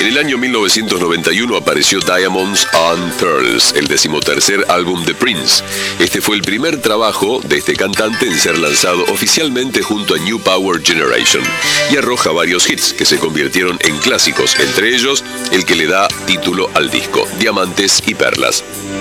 En el año 1991 apareció Diamonds and Pearls, el 13º álbum de Prince. Este fue el primer trabajo de este cantante en ser lanzado oficialmente junto a New Power Generation y arroja varios hits que se convirtieron en clásicos, entre ellos el que le da título al disco, Diamantes y Perlas.